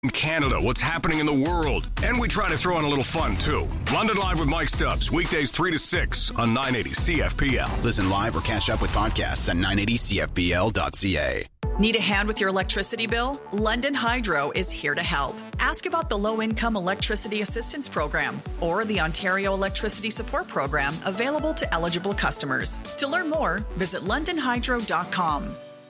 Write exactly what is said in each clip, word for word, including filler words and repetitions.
In Canada, what's happening in the world. And we try to throw in a little fun, too. London Live with Mike Stubbs, weekdays three to six on nine eighty C F P L. Listen live or catch up with podcasts at nine eighty C F P L dot C A. Need a hand with your electricity bill? London Hydro is here to help. Ask about the Low-Income Electricity Assistance Program or the Ontario Electricity Support Program available to eligible customers. To learn more, visit london hydro dot com.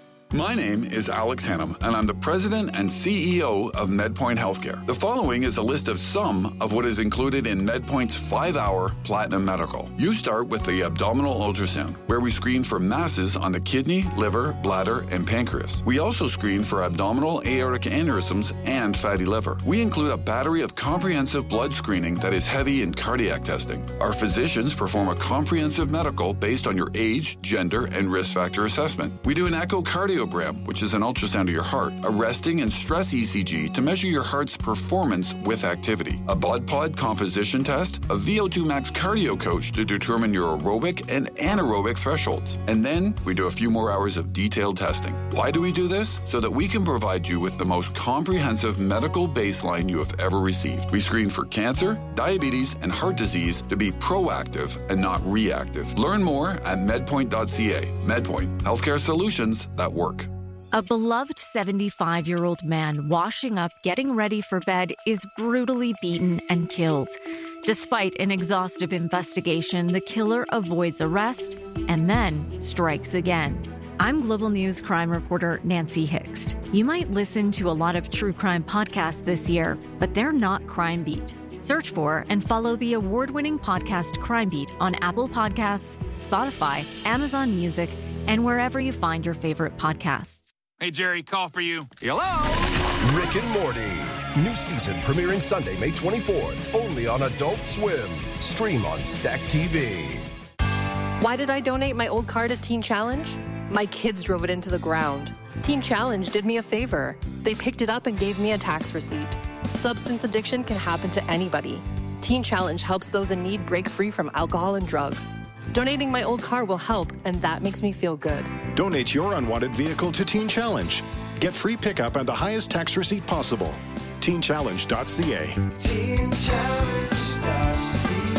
My name is Alex Hannum, and I'm the president and C E O of MedPoint Healthcare. The following is a list of some of what is included in MedPoint's five-hour Platinum Medical. You start with the abdominal ultrasound, where we screen for masses on the kidney, liver, bladder, and pancreas. We also screen for abdominal aortic aneurysms and fatty liver. We include a battery of comprehensive blood screening that is heavy in cardiac testing. Our physicians perform a comprehensive medical based on your age, gender, and risk factor assessment. We do an echocardiogram, which is an ultrasound of your heart, a resting and stress E C G to measure your heart's performance with activity, a blood pod composition test, a V O two max cardio coach to determine your aerobic and anaerobic thresholds. And then we do a few more hours of detailed testing. Why do we do this? So that we can provide you with the most comprehensive medical baseline you have ever received. We screen for cancer, diabetes, and heart disease to be proactive and not reactive. Learn more at medpoint dot C A. MedPoint, healthcare solutions that work. A beloved seventy-five-year-old man washing up, getting ready for bed, is brutally beaten and killed. Despite an exhaustive investigation, the killer avoids arrest and then strikes again. I'm Global News crime reporter Nancy Hixt. You might listen to a lot of true crime podcasts this year, but they're not Crime Beat. Search for and follow the award-winning podcast Crime Beat on Apple Podcasts, Spotify, Amazon Music, and wherever you find your favorite podcasts. Hey, Jerry, call for you. Hello? Rick and Morty. New season premiering Sunday, May twenty-fourth. Only on Adult Swim. Stream on Stack T V. Why did I donate my old car to Teen Challenge? My kids drove it into the ground. Teen Challenge did me a favor. They picked it up and gave me a tax receipt. Substance addiction can happen to anybody. Teen Challenge helps those in need break free from alcohol and drugs. Donating my old car will help, and that makes me feel good. Donate your unwanted vehicle to Teen Challenge. Get free pickup and the highest tax receipt possible. teen challenge dot C A. teen challenge dot C A.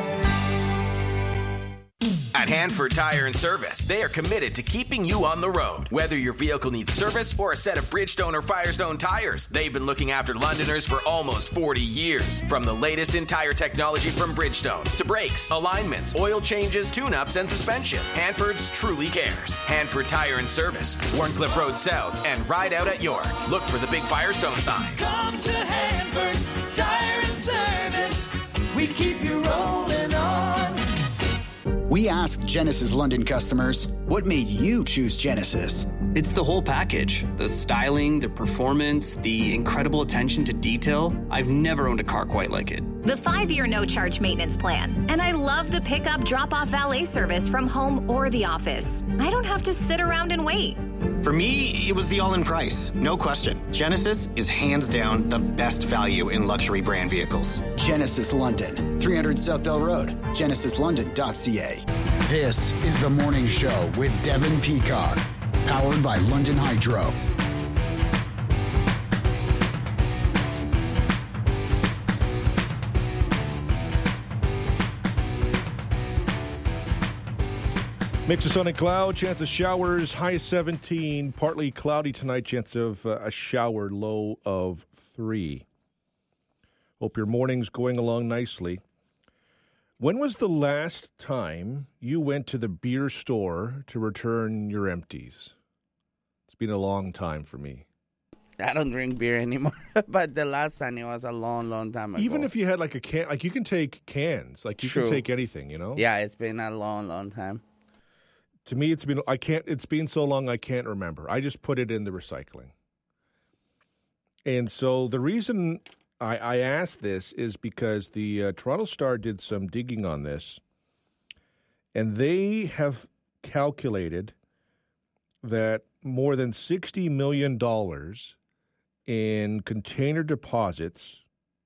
At Hanford Tire and Service, they are committed to keeping you on the road. Whether your vehicle needs service or a set of Bridgestone or Firestone tires, they've been looking after Londoners for almost forty years. From the latest in tire technology from Bridgestone to brakes, alignments, oil changes, tune-ups, and suspension, Hanford's truly cares. Hanford Tire and Service, Warncliffe Road South, and Ride Out at York. Look for the big Firestone sign. Come to Hanford Tire and Service. We keep you rolling on. We asked Genesis London customers, what made you choose Genesis? It's the whole package. The styling, the performance, the incredible attention to detail. I've never owned a car quite like it. The five-year no-charge maintenance plan. And I love the pickup drop-off valet service from home or the office. I don't have to sit around and wait. For me, it was the all-in price. No question. Genesis is hands down the best value in luxury brand vehicles. Genesis London, three hundred Southdale Road, genesis london dot C A. This is The Morning Show with Devin Peacock, powered by London Hydro. Mix of sun and cloud, chance of showers, high seventeen, partly cloudy tonight, chance of uh, a shower, low of three. Hope your morning's going along nicely. When was the last time you went to the beer store to return your empties? It's been a long time for me. I don't drink beer anymore, but the last time it was a long, long time ago. Even if you had like a can, like you can take cans, like you True. can take anything, you know? Yeah, it's been a long, long time. To me, it's been I can't. It's been so long I can't remember. I just put it in the recycling. And so the reason I, I asked this is because the uh, Toronto Star did some digging on this, and they have calculated that more than sixty million dollars in container deposits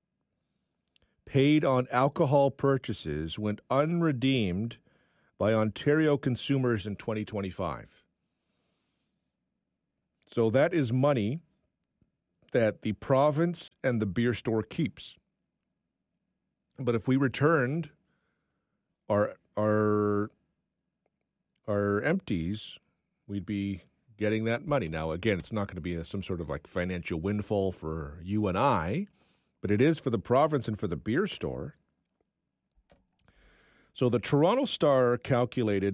paid on alcohol purchases went unredeemed by Ontario consumers in twenty twenty-five. So that is money that the province and the beer store keeps. But if we returned our our our empties, we'd be getting that money. Now, again, it's not going to be a, some sort of like financial windfall for you and I, but it is for the province and for the beer store. So the Toronto Star calculated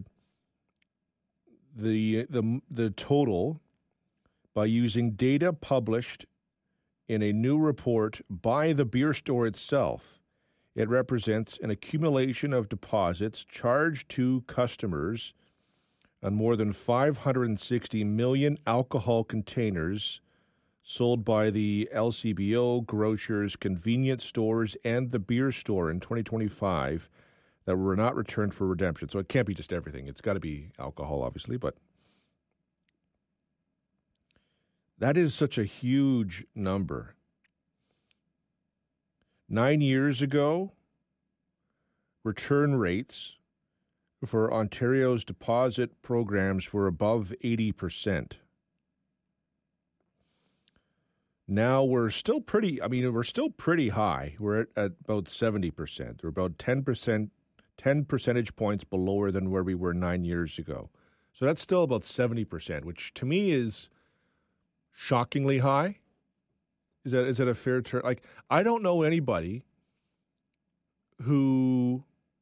the the the total by using data published in a new report by the beer store itself. It represents an accumulation of deposits charged to customers on more than five hundred sixty million alcohol containers sold by the L C B O, grocers, convenience stores, and the beer store in twenty twenty-five that were not returned for redemption. So it can't be just everything. It's got to be alcohol, obviously, but that is such a huge number. Nine years ago, return rates for Ontario's deposit programs were above eighty percent. Now we're still pretty, I mean, we're still pretty high. We're at, at about seventy percent. We're about ten percent, ten percentage points below than where we were nine years ago. So that's still about seventy percent, which to me is shockingly high. Is that is that a fair term? Like, I don't know anybody who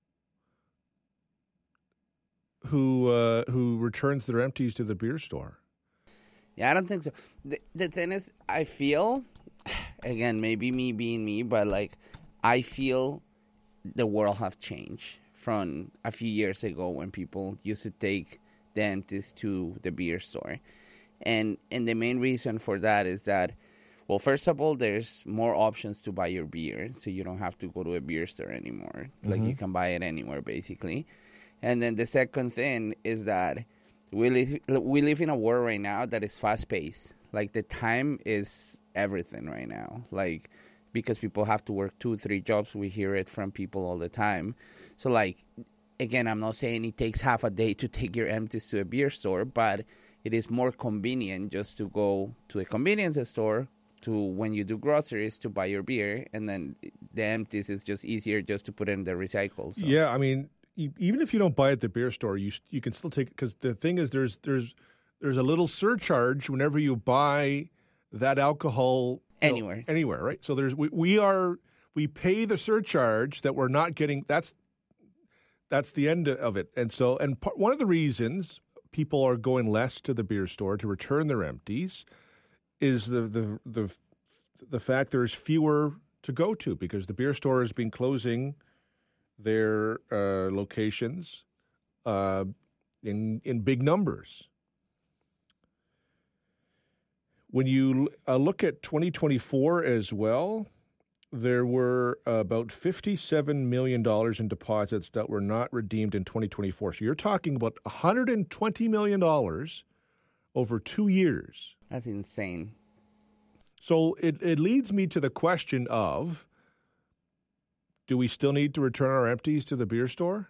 who uh, who returns their empties to the beer store. Yeah, I don't think so. The, the thing is, I feel, again, maybe me being me, but like, I feel the world have changed from a few years ago when people used to take the empties to the beer store. And and the main reason for that is that, well, first of all, there's more options to buy your beer, so you don't have to go to a beer store anymore. Mm-hmm. Like, you can buy it anywhere, basically. And then the second thing is that we live, we live in a world right now that is fast-paced. Like, the time is everything right now. Like, because people have to work two, three jobs. We hear it from people all the time. So, like, again, I'm not saying it takes half a day to take your empties to a beer store, but it is more convenient just to go to a convenience store to when you do groceries to buy your beer, and then the empties is just easier just to put in the recycle. So. Yeah, I mean, even if you don't buy it at the beer store, you you can still take it, because the thing is there's there's there's a little surcharge whenever you buy that alcohol anywhere, you know, anywhere, right? So there's we, we are we pay the surcharge that we're not getting. That's that's the end of it, and so and part, one of the reasons people are going less to the beer store to return their empties is the the the the fact there's fewer to go to, because the beer store has been closing their uh, locations uh, in in big numbers. When you uh, look at twenty twenty-four as well, there were about fifty-seven million dollars in deposits that were not redeemed in twenty twenty-four. So you're talking about one hundred twenty million dollars over two years. That's insane. So it, it leads me to the question of, do we still need to return our empties to the beer store?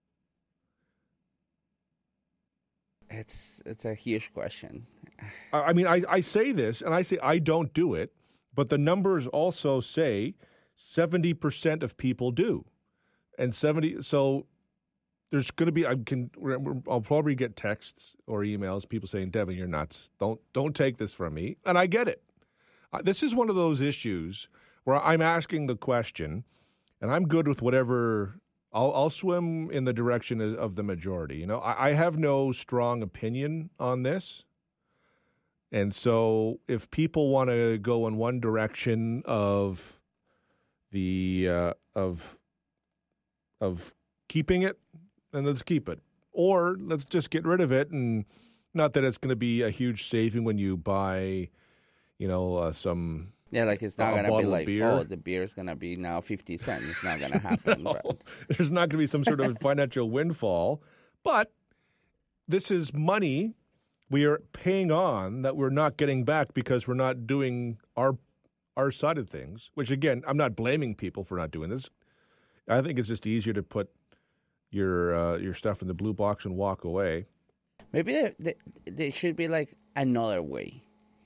It's it's a huge question. I mean, I, I say this, and I say I don't do it, but the numbers also say seventy percent of people do. And seventy, so there's going to be, I can, I'll probably get texts or emails, people saying, Devin, you're nuts. Don't, don't take this from me. And I get it. Uh, this is one of those issues where I'm asking the question, and I'm good with whatever. I'll, I'll swim in the direction of, of the majority. You know, I, I have no strong opinion on this, and so if people want to go in one direction of the uh, of of keeping it, then let's keep it, or let's just get rid of it. And not that it's going to be a huge saving when you buy, you know, uh, some. Yeah, like it's not going to be like, beer. oh, the beer is going to be now fifty cents. It's not going to happen. No, but. There's not going to be some sort of financial windfall. But this is money we are paying on that we're not getting back because we're not doing our our side of things, which, again, I'm not blaming people for not doing this. I think it's just easier to put your uh, your stuff in the blue box and walk away. Maybe there, there, there should be like another way.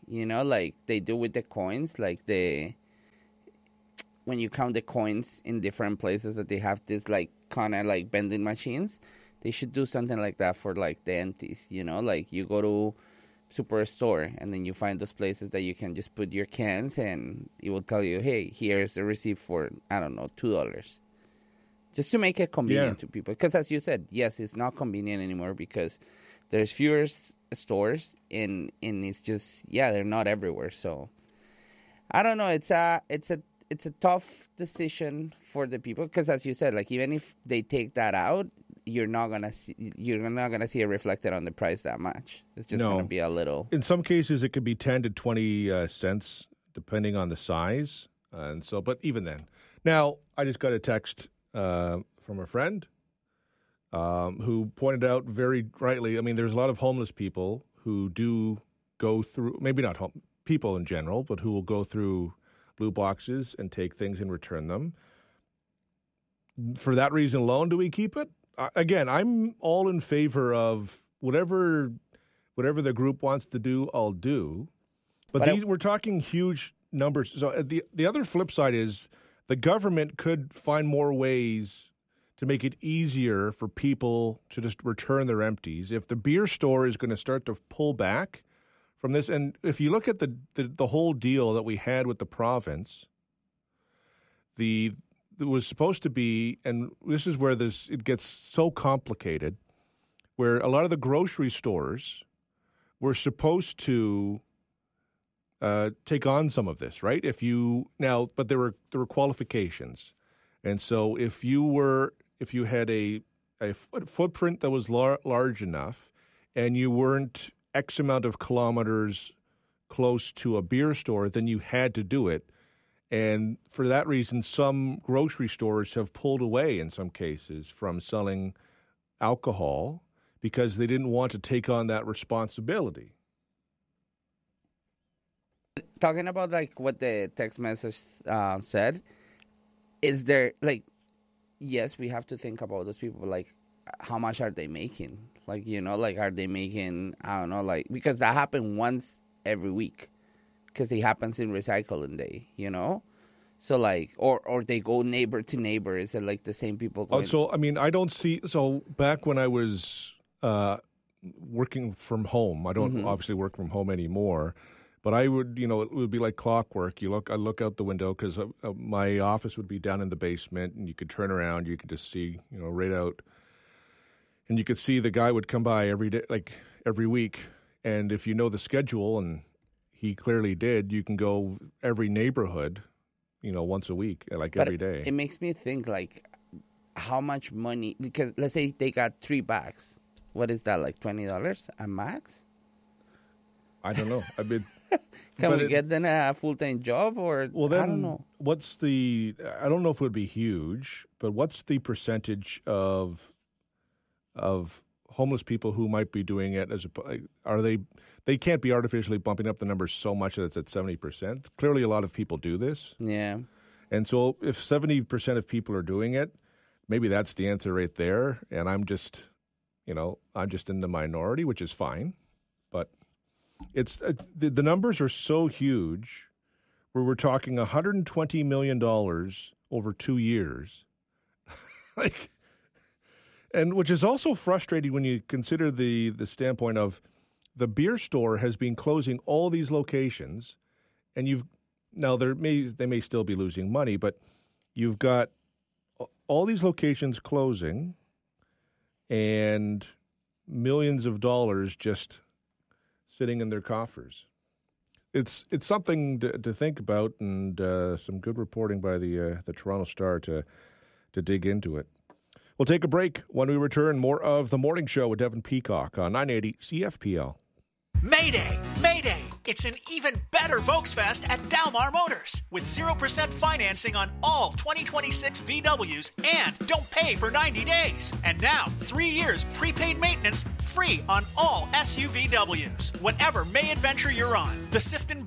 You know, like they do with the coins, like the when you count the coins in different places that they have this like kind of like vending machines. They should do something like that for like the empties. You know, like you go to Superstore and then you find those places that you can just put your cans and it will tell you, hey, here's the receipt for I don't know two dollars. Just to make it convenient Yeah. to people. Because as you said, yes, it's not convenient anymore because there's fewer s- stores and, and it's just, yeah, they're not everywhere. So, I don't know. It's a, it's a, it's a tough decision for the people because as you said, like even if they take that out, you're not going to see, you're not going to see it reflected on the price that much. It's just No. going to be a little. In some cases, it could be ten to twenty uh, cents, depending on the size. Uh, and so, but even then. Now, I just got a text uh, from a friend um, who pointed out very rightly, I mean, there's a lot of homeless people who do go through, maybe not home, people in general, but who will go through blue boxes and take things and return them. For that reason alone, do we keep it? Uh, again, I'm all in favor of whatever whatever the group wants to do, I'll do. But, But I- these, we're talking huge numbers. So uh, the the other flip side is the government could find more ways to make it easier for people to just return their empties. If the beer store is going to start to pull back from this, and if you look at the, the, the whole deal that we had with the province, the it was supposed to be, and this is where this it gets so complicated, where a lot of the grocery stores were supposed to uh, take on some of this, right? If you now, but there were there were qualifications, and so if you were if you had a a foot, footprint that was lar- large enough, and you weren't X amount of kilometers close to a beer store, then you had to do it. And for that reason, some grocery stores have pulled away in some cases from selling alcohol because they didn't want to take on that responsibility. Talking about like what the text message uh, said, is there like, yes, we have to think about those people. Like, how much are they making? Like, you know, like, are they making, I don't know, like, because that happened once every week. Because it happens in recycling day, you know? So, like, or or they go neighbor to neighbor. Is it, like, the same people going? Oh, so, I mean, I don't see, so back when I was uh, working from home, I don't Mhm. obviously work from home anymore, but I would, you know, it would be like clockwork. You look, I look out the window because uh, uh, my office would be down in the basement, and you could turn around, you could just see, you know, right out. And you could see the guy would come by every day, like every week. And if you know the schedule, and he clearly did, you can go every neighborhood, you know, once a week, like But every day. It makes me think, like, how much money, because let's say they got three bags. What is that, like twenty dollars a max? I don't know. I mean, Can but we it- get them a full-time job or, Well, then, I don't know. what's the? I don't know if it would be huge, but what's the percentage of of homeless people who might be doing it? As a, are they? They can't be artificially bumping up the numbers so much that it's at seventy percent. Clearly, a lot of people do this. Yeah. And so, if seventy percent of people are doing it, maybe that's the answer right there. And I'm just, you know, I'm just in the minority, which is fine. But it's uh, the, the numbers are so huge, where we're talking one hundred twenty million dollars over two years, like, and which is also frustrating when you consider the the standpoint of the beer store has been closing all these locations, and you've now there may they may still be losing money, but you've got all these locations closing, and millions of dollars just sitting in their coffers. It's it's something to, to think about, and uh, some good reporting by the uh, the Toronto Star to to dig into it. We'll take a break. When we return, more of The Morning Show with Devin Peacock on nine eighty C F P L. Mayday! Mayday! It's an even better Volksfest at Dalmar Motors with zero percent financing on all twenty twenty-six V Ws and don't pay for ninety days. And now, three years prepaid maintenance free on all S U V Ws. Whatever May adventure you're on, the Sifton Bug,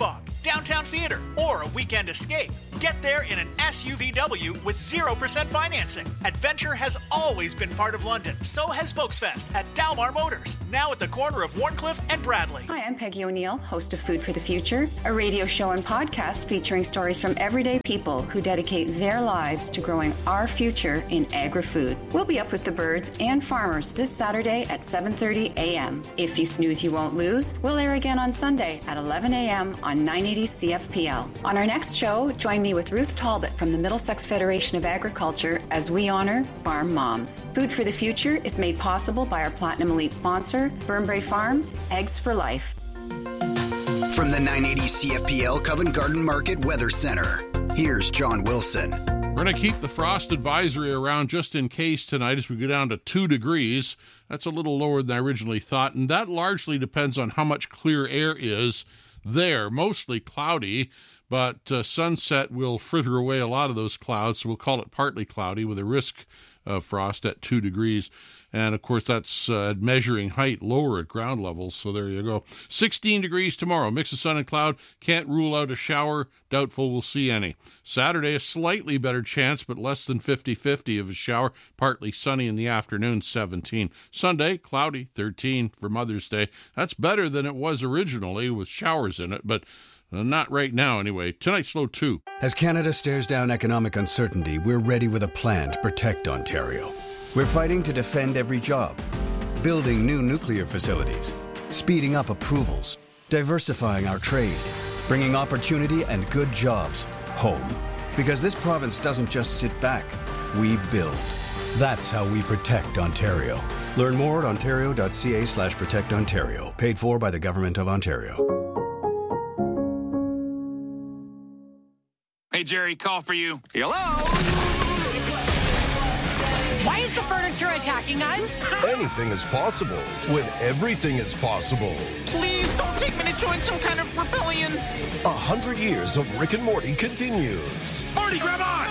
downtown theater, or a weekend escape. Get there in an S U V W with zero percent financing. Adventure has always been part of London. So has Volksfest at Dalmar Motors, now at the corner of Warncliffe and Bradley. Hi, I'm Peggy O'Neill, host of Food for the Future, a radio show and podcast featuring stories from everyday people who dedicate their lives to growing our future in agri-food. We'll be up with the birds and farmers this Saturday at seven thirty a.m. If you snooze, you won't lose. We'll air again on Sunday at eleven a.m. on nine eighty C F P L. On our next show, join me with Ruth Talbot from the Middlesex Federation of Agriculture as we honor farm moms. Food for the Future is made possible by our Platinum Elite sponsor, Burnbrae Farms, Eggs for Life. From the nine eighty C F P L Covent Garden Market Weather Center, here's John Wilson. We're going to keep the frost advisory around just in case tonight as we go down to two degrees. That's a little lower than I originally thought, and that largely depends on how much clear air is there. Mostly cloudy, but uh, sunset will fritter away a lot of those clouds, so we'll call it partly cloudy with a risk of frost at two degrees. And, of course, that's uh, measuring height lower at ground level, so there you go. sixteen degrees tomorrow, mix of sun and cloud. Can't rule out a shower. Doubtful we'll see any. Saturday, a slightly better chance, but less than fifty-fifty of a shower. Partly sunny in the afternoon, seventeen. Sunday, cloudy, thirteen for Mother's Day. That's better than it was originally with showers in it, but Uh, not right now, anyway. Tonight's low two. As Canada stares down economic uncertainty, we're ready with a plan to protect Ontario. We're fighting to defend every job, building new nuclear facilities, speeding up approvals, diversifying our trade, bringing opportunity and good jobs home. Because this province doesn't just sit back, we build. That's how we protect Ontario. Learn more at ontario.ca slash protect Ontario. Paid for by the Government of Ontario. Hey, Jerry, call for you. Hello? Why is the furniture attacking us? Anything is possible when everything is possible. Please don't take me to join some kind of rebellion. A hundred years of Rick and Morty continues. Morty, grab on!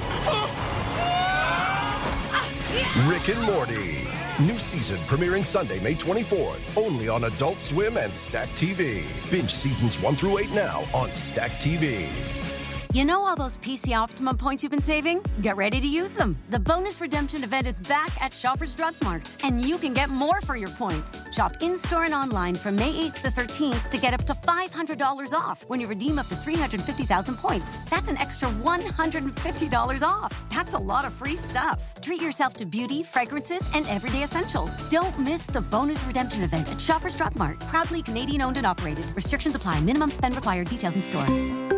Rick and Morty. New season premiering Sunday, May twenty-fourth, only on Adult Swim and Stack T V. Binge seasons one through eight now on Stack T V. You know all those P C Optimum points you've been saving? Get ready to use them. The bonus redemption event is back at Shoppers Drug Mart, and you can get more for your points. Shop in-store and online from May eighth to thirteenth to get up to five hundred dollars off when you redeem up to three hundred fifty thousand points. That's an extra one hundred fifty dollars off. That's a lot of free stuff. Treat yourself to beauty, fragrances, and everyday essentials. Don't miss the bonus redemption event at Shoppers Drug Mart. Proudly Canadian owned and operated. Restrictions apply. Minimum spend required. Details in store.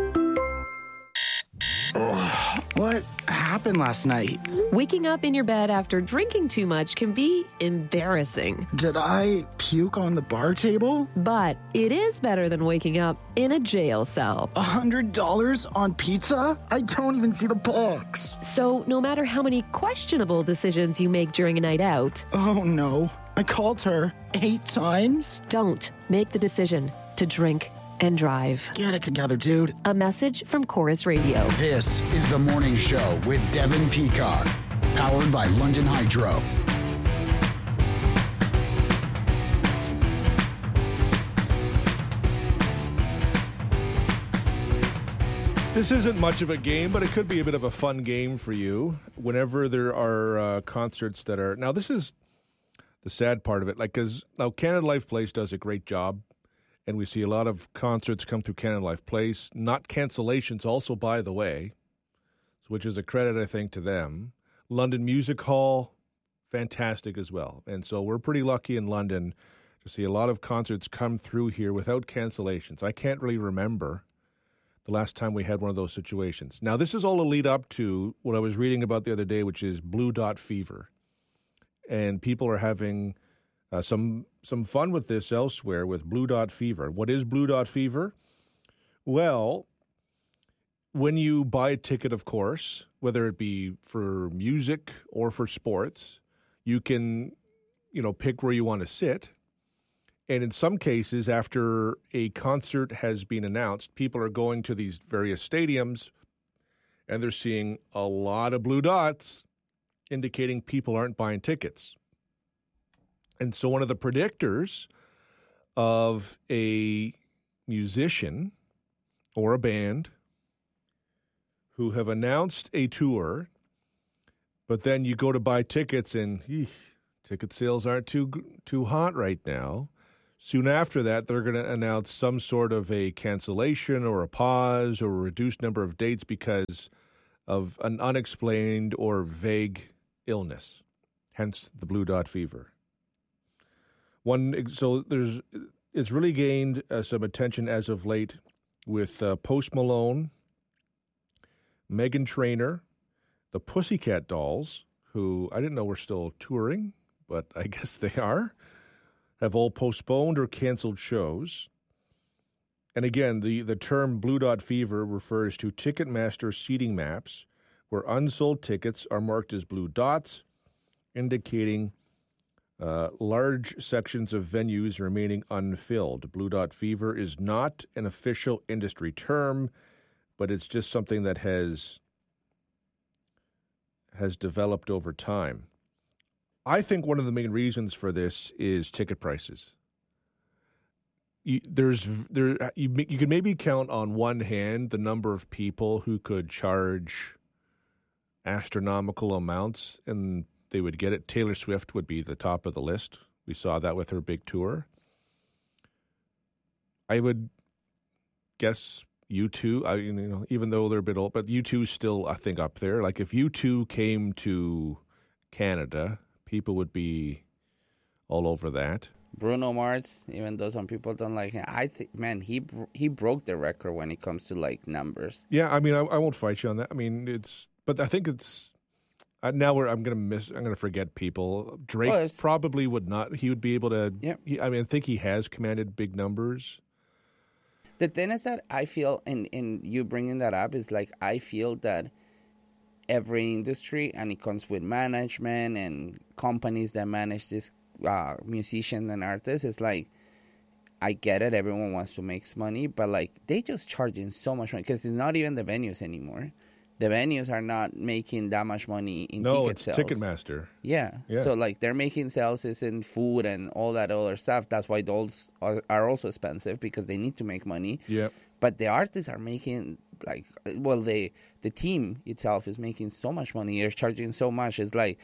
Oh, what happened last night? Waking up in your bed after drinking too much can be embarrassing. Did I puke on the bar table? But it is better than waking up in a jail cell. A hundred dollars on pizza? I don't even see the box. So no matter how many questionable decisions you make during a night out... Oh no, I called her eight times? Don't make the decision to drink and drive. Get it together, dude. A message from Chorus Radio. This is The Morning Show with Devin Peacock, powered by London Hydro. This isn't much of a game, but it could be a bit of a fun game for you. Whenever there are uh, concerts that are... Now, this is the sad part of it. Like, because now Canada Life Place does a great job. And we see a lot of concerts come through Canada Life Place. Not cancellations also, by the way, which is a credit, I think, to them. London Music Hall, fantastic as well. And so we're pretty lucky in London to see a lot of concerts come through here without cancellations. I can't really remember the last time we had one of those situations. Now, this is all a lead up to what I was reading about the other day, which is Blue Dot Fever. And people are having... Uh, some some fun with this elsewhere with Blue Dot Fever. What is Blue Dot Fever? Well, when you buy a ticket, of course, whether it be for music or for sports, you can, you know, pick where you want to sit. And in some cases, after a concert has been announced, people are going to these various stadiums and they're seeing a lot of blue dots indicating people aren't buying tickets. And so one of the predictors of a musician or a band who have announced a tour, but then you go to buy tickets and eesh, ticket sales aren't too too hot right now. Soon after that, they're going to announce some sort of a cancellation or a pause or a reduced number of dates because of an unexplained or vague illness, hence the blue dot fever. One, so there's it's really gained uh, some attention as of late with uh, Post Malone, Meghan Trainor, the Pussycat Dolls, who I didn't know were still touring, but I guess they are, have all postponed or canceled shows. And again, the, the term Blue Dot Fever refers to Ticketmaster seating maps where unsold tickets are marked as blue dots, indicating uh, large sections of venues remaining unfilled. Blue Dot Fever is not an official industry term, but it's just something that has has developed over time. I think one of the main reasons for this is ticket prices. You, there's there you, you can maybe count on one hand the number of people who could charge astronomical amounts and they would get it. Taylor Swift would be the top of the list. We saw that with her big tour. I would guess U two, I, you know, even though they're a bit old, but U two is still, I think, up there. Like if U two came to Canada, people would be all over that. Bruno Mars, even though some people don't like him, I think, man, he he broke the record when it comes to like numbers. Yeah, I mean, I, I won't fight you on that. I mean, it's, but I think it's uh, now we're I'm gonna miss, I'm gonna forget people. Drake well, probably would not. He would be able to. Yeah. He, I mean, I think he has commanded big numbers. The thing is that I feel, and, and you bringing that up, is like I feel that every industry, and it comes with management and companies that manage this uh, musicians and artists, is like, I get it, everyone wants to make money, but like they just charging so much money because it's not even the venues anymore. The venues are not making that much money in no, ticket it's sales. Ticketmaster. Yeah. yeah. So like they're making sales is in food and all that other stuff. That's why those are, are also expensive because they need to make money. Yeah. But the artists are making like well the the team itself is making so much money. You're charging so much. It's like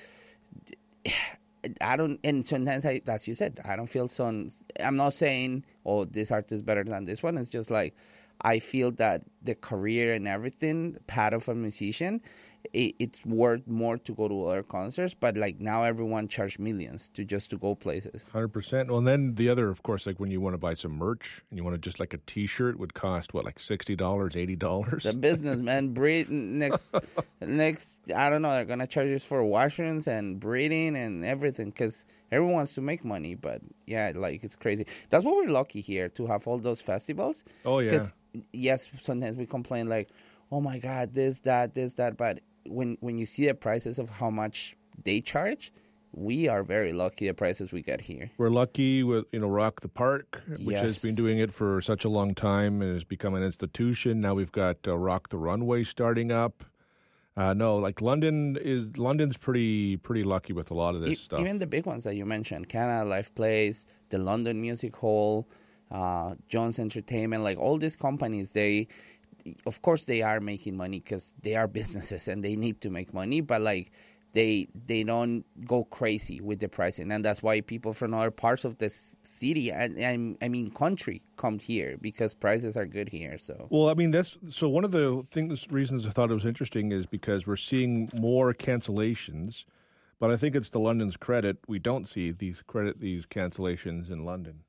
I don't and sometimes I, as you said, I don't feel so. I'm not saying oh this artist is better than this one. It's just like I feel that the career and everything, part of a musician, it, it's worth more to go to other concerts. But like now, everyone charges millions to just to go places. Hundred percent. Well, and then the other, of course, like when you want to buy some merch and you want to just like a T-shirt, would cost what, like sixty dollars, eighty dollars. The business, man. Breed next, next. I don't know. They're gonna charge us for washrooms and breeding and everything because everyone wants to make money. But yeah, like it's crazy. That's why we're lucky here to have all those festivals. Oh yeah. Yes, sometimes we complain like, oh my God, this, that, this, that. But when when you see the prices of how much they charge, we are very lucky the prices we get here. We're lucky with, you know, Rock the Park, which yes. has been doing it for such a long time and has become an institution. Now we've got uh, Rock the Runway starting up. Uh, no, like London is London's pretty pretty lucky with a lot of this e- stuff. Even the big ones that you mentioned, Canada Life Place, the London Music Hall, uh, Jones Entertainment, like all these companies, they, of course, they are making money because they are businesses and they need to make money. But like they they don't go crazy with the pricing, and that's why people from other parts of the city and, and I mean country come here because prices are good here. So well, I mean that's so one of the things reasons I thought it was interesting is because we're seeing more cancellations, but I think it's to London's credit we don't see these credit these cancellations in London.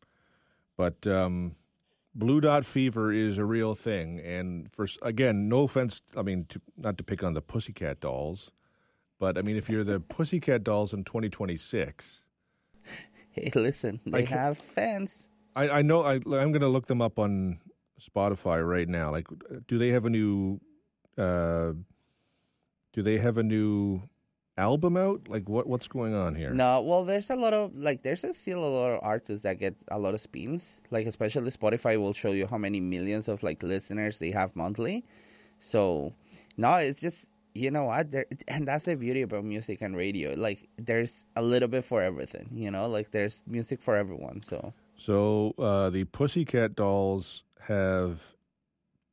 But um, Blue Dot Fever is a real thing, and for again, no offense, I mean to, not to pick on the Pussycat Dolls. But, I mean, if you're the Pussycat Dolls in twenty twenty-six... Hey, listen, they like, have fans. I, I know, I, I'm going to look them up on Spotify right now. Like, do they have a new... Uh, do they have a new album out? Like, what what's going on here? No, well, there's a lot of... Like, there's still a lot of artists that get a lot of spins. Like, especially Spotify will show you how many millions of, like, listeners they have monthly. So, no, it's just... You know what? There, and that's the beauty about music and radio. Like, there's a little bit for everything, you know? Like, there's music for everyone, so. So, uh, the Pussycat Dolls have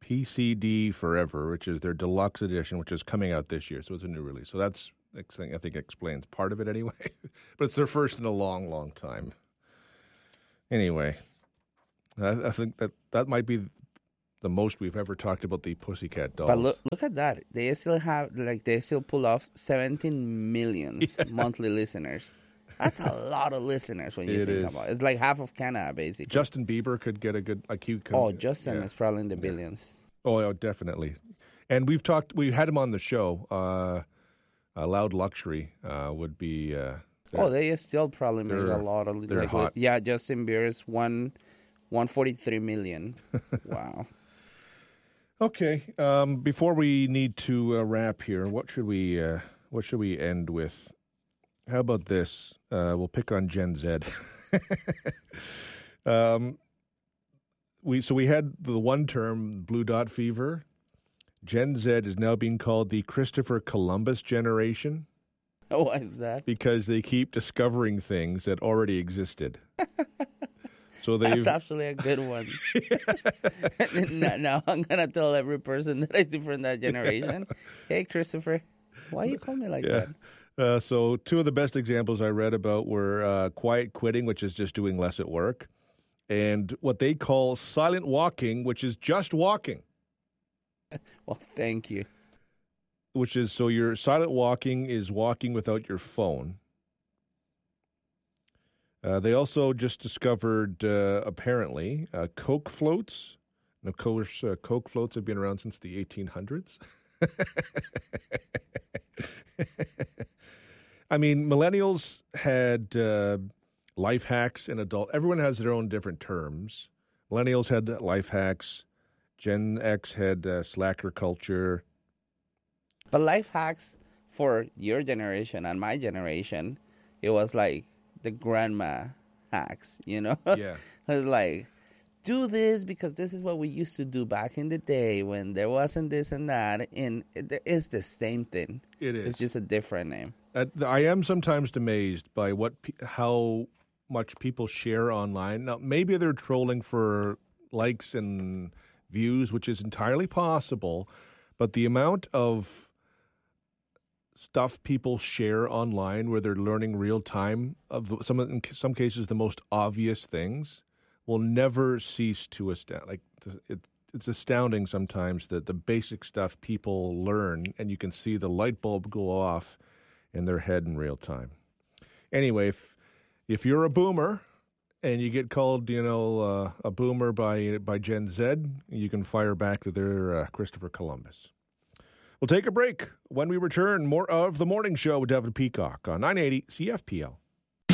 P C D Forever, which is their deluxe edition, which is coming out this year. So it's a new release. So that's, I think, explains part of it anyway. But it's their first in a long, long time. Anyway, I, I think that that might be the most we've ever talked about the Pussycat Dolls. But look, look at that. They still have, like, they still pull off seventeen million yeah. monthly listeners. That's a lot of listeners when you it think is. about it. It's like half of Canada, basically. Justin Bieber could get a good, like, he could. Oh, Justin yeah. is probably in the billions. Oh, yeah, definitely. And we've talked, we had him on the show. Uh, uh, Loud Luxury uh, would be. Uh, oh, they still probably make a lot of. They're like, hot. Yeah, Justin Bieber's one, one forty three million. Wow. Okay. Um, before we need to uh, wrap here, what should we? Uh, what should we end with? How about this? Uh, we'll pick on Gen Z. um, we so we had the one term blue dot fever. Gen Z is now being called the Christopher Columbus generation. Oh, why is that? Because they keep discovering things that already existed. So that's actually a good one. now, now I'm gonna tell every person that I see from that generation, "Hey, Christopher, why you call me like yeah. that?" Uh, so two of the best examples I read about were uh, quiet quitting, which is just doing less at work, and what they call silent walking, which is just walking. Well, thank you. Which is, so your silent walking is walking without your phone. Uh, they also just discovered, uh, apparently, uh, Coke floats. And of course, uh, Coke floats have been around since the eighteen hundreds. I mean, millennials had uh, life hacks and adult. Everyone has their own different terms. Millennials had life hacks. Gen X had uh, slacker culture. But life hacks for your generation and my generation, it was like the grandma hacks, you know? Yeah. It was like, do this because this is what we used to do back in the day when there wasn't this and that. And it, it's the same thing. It is. It's just a different name. Uh, I am sometimes amazed by what how much people share online. Now, maybe they're trolling for likes and views, which is entirely possible, but the amount of stuff people share online where they're learning real time of some in some cases the most obvious things will never cease to astound. Like it, it's astounding sometimes that the basic stuff people learn, and you can see the light bulb go off in their head in real time. Anyway, if if you're a boomer and you get called, you know, uh, a boomer by by Gen Z, you can fire back that they're uh, Christopher Columbus. We'll take a break. When we return, more of The Morning Show with Devin Peacock on nine eighty C F P L.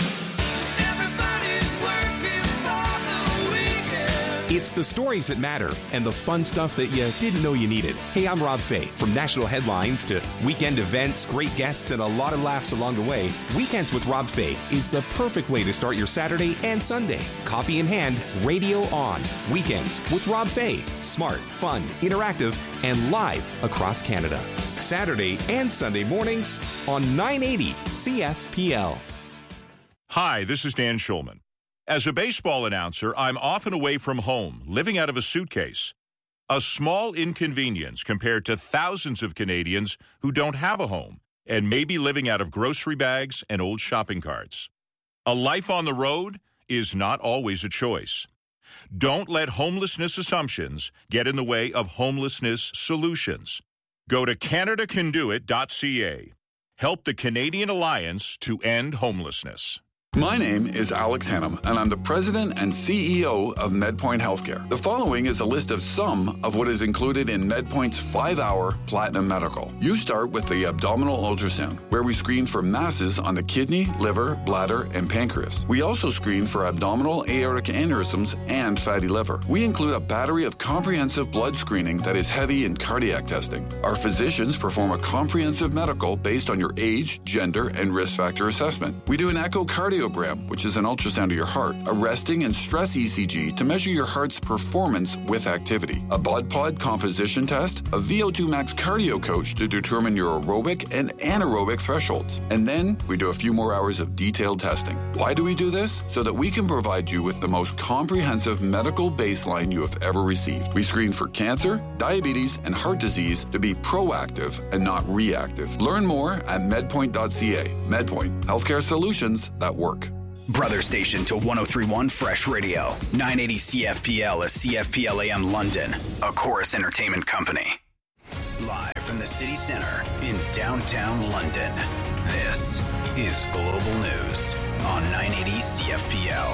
It's the stories that matter and the fun stuff that you didn't know you needed. Hey, I'm Rob Fay. From national headlines to weekend events, great guests, and a lot of laughs along the way, Weekends with Rob Fay is the perfect way to start your Saturday and Sunday. Coffee in hand, radio on. Weekends with Rob Fay. Smart, fun, interactive, and live across Canada. Saturday and Sunday mornings on nine eighty C F P L. Hi, this is Dan Schulman. As a baseball announcer, I'm often away from home, living out of a suitcase. A small inconvenience compared to thousands of Canadians who don't have a home and may be living out of grocery bags and old shopping carts. A life on the road is not always a choice. Don't let homelessness assumptions get in the way of homelessness solutions. Go to Canada Can Do It dot C A. Help the Canadian Alliance to end homelessness. My name is Alex Hannum, and I'm the president and C E O of MedPoint Healthcare. The following is a list of some of what is included in MedPoint's five-hour Platinum Medical. You start with the abdominal ultrasound, where we screen for masses on the kidney, liver, bladder, and pancreas. We also screen for abdominal aortic aneurysms and fatty liver. We include a battery of comprehensive blood screening that is heavy in cardiac testing. Our physicians perform a comprehensive medical based on your age, gender, and risk factor assessment. We do an echocardiogram, which is an ultrasound of your heart, a resting and stress E C G to measure your heart's performance with activity, a BodPod composition test, a V O two max cardio coach to determine your aerobic and anaerobic thresholds. And then we do a few more hours of detailed testing. Why do we do this? So that we can provide you with the most comprehensive medical baseline you have ever received. We screen for cancer, diabetes, and heart disease to be proactive and not reactive. Learn more at medpoint dot c a. MedPoint, healthcare solutions that work. Brother station to one oh three point one Fresh Radio. nine eighty C F P L is C F P L A M London, a Chorus Entertainment company. Live from the city center in downtown London, this is Global News on nine eighty C F P L.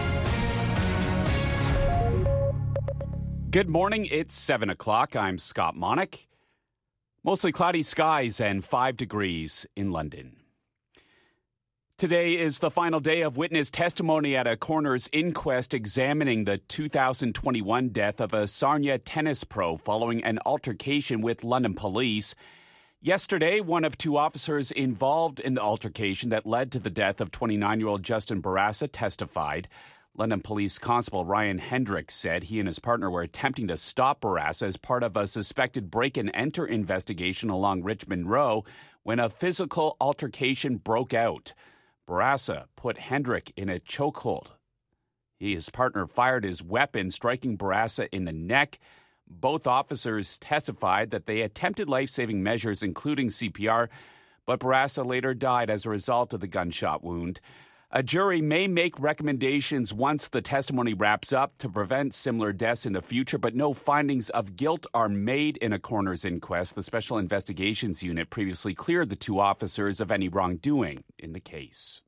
Good morning. It's seven o'clock. I'm Scott Monick. Mostly cloudy skies and five degrees in London. Today is the final day of witness testimony at a coroner's inquest examining the two thousand twenty-one death of a Sarnia tennis pro following an altercation with London police. Yesterday, one of two officers involved in the altercation that led to the death of twenty-nine-year-old Justin Barassa testified. London Police Constable Ryan Hendricks said he and his partner were attempting to stop Barassa as part of a suspected break-and-enter investigation along Richmond Row when a physical altercation broke out. Barassa put Hendrick in a chokehold. He, his partner, fired his weapon, striking Barassa in the neck. Both officers testified that they attempted life-saving measures, including C P R, but Barassa later died as a result of the gunshot wound. A jury may make recommendations once the testimony wraps up to prevent similar deaths in the future, but no findings of guilt are made in a coroner's inquest. The Special Investigations Unit previously cleared the two officers of any wrongdoing in the case.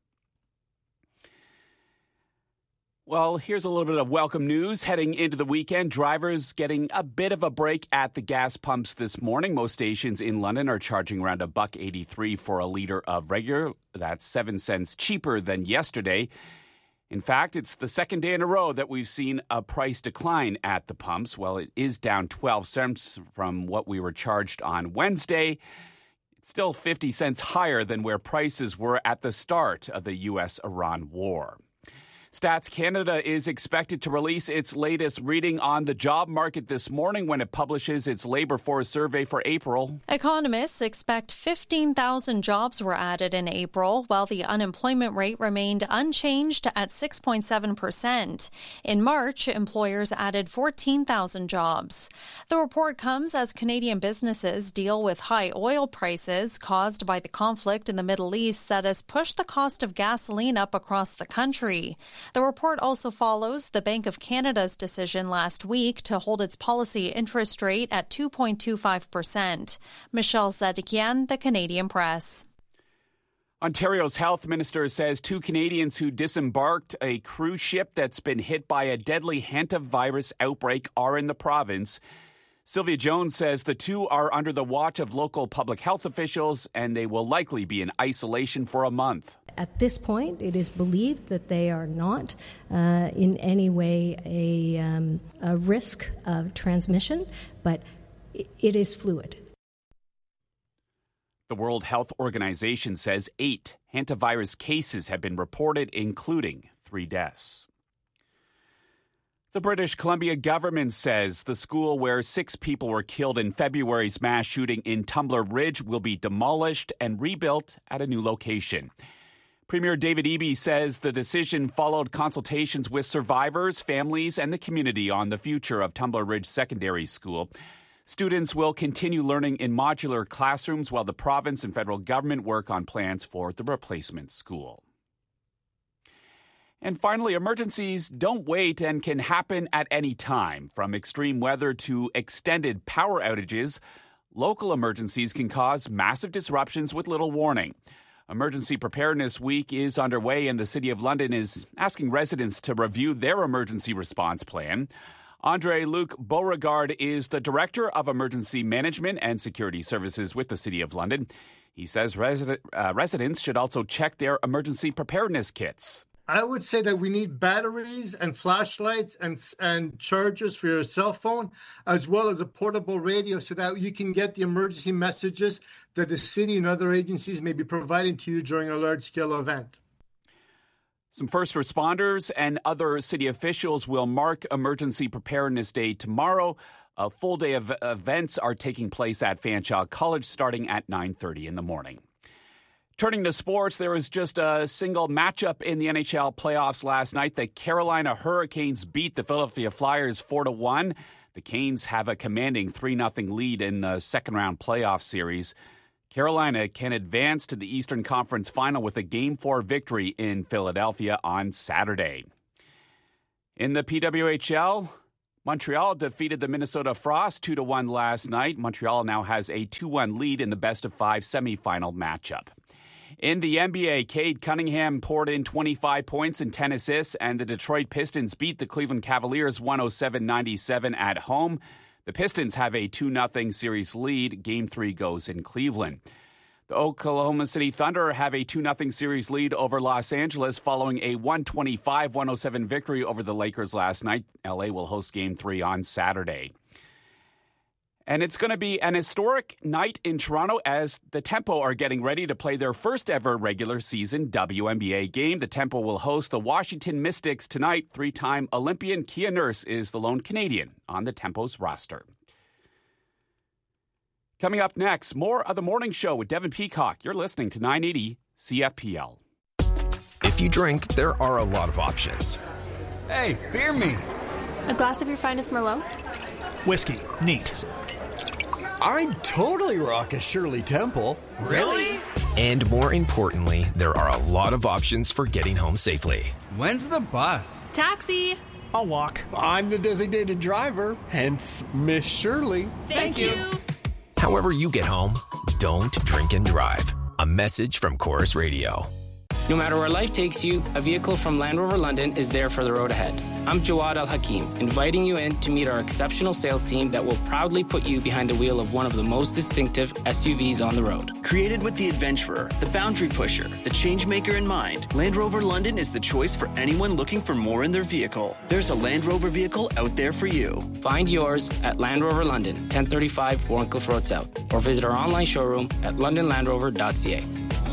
Well, here's a little bit of welcome news. Heading into the weekend, drivers getting a bit of a break at the gas pumps this morning. Most stations in London are charging around a buck eighty-three for a litre of regular. That's seven cents cheaper than yesterday. In fact, it's the second day in a row that we've seen a price decline at the pumps. Well, it is down twelve cents from what we were charged on Wednesday. It's still fifty cents higher than where prices were at the start of the U S Iran war. Stats Canada is expected to release its latest reading on the job market this morning when it publishes its labour force survey for April. Economists expect fifteen thousand jobs were added in April, while the unemployment rate remained unchanged at six point seven percent. In March, employers added fourteen thousand jobs. The report comes as Canadian businesses deal with high oil prices caused by the conflict in the Middle East that has pushed the cost of gasoline up across the country. The report also follows the Bank of Canada's decision last week to hold its policy interest rate at two point two five percent. Michelle Zedekian, the Canadian Press. Ontario's health minister says two Canadians who disembarked a cruise ship that's been hit by a deadly hantavirus outbreak are in the province. Sylvia Jones says the two are under the watch of local public health officials and they will likely be in isolation for a month. At this point, it is believed that they are not uh, in any way a, um, a risk of transmission, but it is fluid. The World Health Organization says eight hantavirus cases have been reported, including three deaths. The British Columbia government says the school where six people were killed in February's mass shooting in Tumbler Ridge will be demolished and rebuilt at a new location. Premier David Eby says the decision followed consultations with survivors, families, and the community on the future of Tumbler Ridge Secondary School. Students will continue learning in modular classrooms while the province and federal government work on plans for the replacement school. And finally, emergencies don't wait and can happen at any time. From extreme weather to extended power outages, local emergencies can cause massive disruptions with little warning. Emergency Preparedness Week is underway, and the City of London is asking residents to review their emergency response plan. Andre-Luc Beauregard is the Director of Emergency Management and Security Services with the City of London. He says resi- uh, residents should also check their emergency preparedness kits. I would say that we need batteries and flashlights and and chargers for your cell phone, as well as a portable radio so that you can get the emergency messages that the city and other agencies may be providing to you during a large-scale event. Some first responders and other city officials will mark Emergency Preparedness Day tomorrow. A full day of events are taking place at Fanshawe College starting at nine thirty in the morning. Turning to sports, there was just a single matchup in the N H L playoffs last night. The Carolina Hurricanes beat the Philadelphia Flyers four to one. The Canes have a commanding three nothing lead in the second-round playoff series. Carolina can advance to the Eastern Conference Final with a Game four victory in Philadelphia on Saturday. In the P W H L, Montreal defeated the Minnesota Frost two to one last night. Montreal now has a two one lead in the best-of-five semifinal matchup. In the N B A, Cade Cunningham poured in twenty-five points and ten assists, and the Detroit Pistons beat the Cleveland Cavaliers one oh seven ninety-seven at home. The Pistons have a two nothing series lead. Game three goes in Cleveland. The Oklahoma City Thunder have a two nothing series lead over Los Angeles following a one twenty-five one oh seven victory over the Lakers last night. L A will host Game three on Saturday. And it's going to be an historic night in Toronto as the Tempo are getting ready to play their first ever regular season W N B A game. The Tempo will host the Washington Mystics tonight. Three-time Olympian Kia Nurse is the lone Canadian on the Tempo's roster. Coming up next, more of the morning show with Devin Peacock. You're listening to nine eighty C F P L. If you drink, there are a lot of options. Hey, beer me. A glass of your finest Merlot? Whiskey. Neat. I'd totally rock a Shirley Temple. Really? And more importantly, there are a lot of options for getting home safely. When's the bus? Taxi. I'll walk. I'm the designated driver, hence Miss Shirley. Thank, Thank you. you. However you get home, don't drink and drive. A message from Chorus Radio. No matter where life takes you, a vehicle from Land Rover London is there for the road ahead. I'm Jawad Al-Hakim, inviting you in to meet our exceptional sales team that will proudly put you behind the wheel of one of the most distinctive S U Vs on the road. Created with the adventurer, the boundary pusher, the changemaker in mind, Land Rover London is the choice for anyone looking for more in their vehicle. There's a Land Rover vehicle out there for you. Find yours at Land Rover London, ten thirty-five Warncliffe Road South, or visit our online showroom at london land rover dot c a.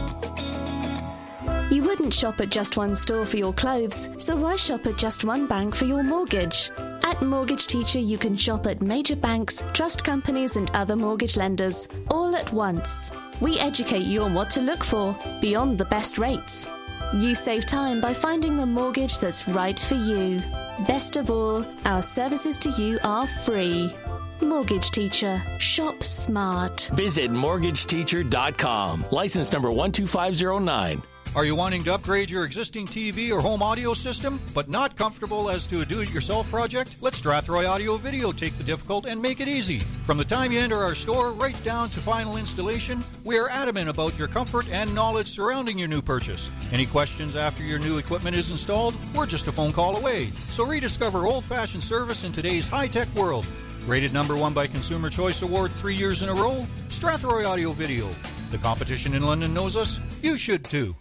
You wouldn't shop at just one store for your clothes, so why shop at just one bank for your mortgage? At Mortgage Teacher, you can shop at major banks, trust companies, and other mortgage lenders, all at once. We educate you on what to look for, beyond the best rates. You save time by finding the mortgage that's right for you. Best of all, our services to you are free. Mortgage Teacher. Shop smart. Visit mortgage teacher dot com. License number one two five zero nine. Are you wanting to upgrade your existing T V or home audio system, but not comfortable as to a do-it-yourself project? Let Strathroy Audio Video take the difficult and make it easy. From the time you enter our store right down to final installation, we are adamant about your comfort and knowledge surrounding your new purchase. Any questions after your new equipment is installed? We're just a phone call away. So rediscover old-fashioned service in today's high-tech world. Rated number one by Consumer Choice Award three years in a row, Strathroy Audio Video. The competition in London knows us. You should too.